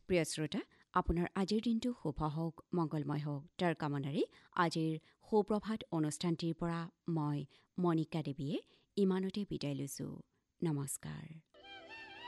প্ৰিয় শ্ৰোতা, আপোনাৰ আজিৰ দিনটো শুভ হওক, মংগলময় হওক, তাৰ কামনাৰে আজিৰ সুপ্ৰভাত অনুষ্ঠানটিৰ পৰা মই মণিকা দেৱীয়ে ইমানতে বিদায় লৈছোঁ। নমস্কাৰ।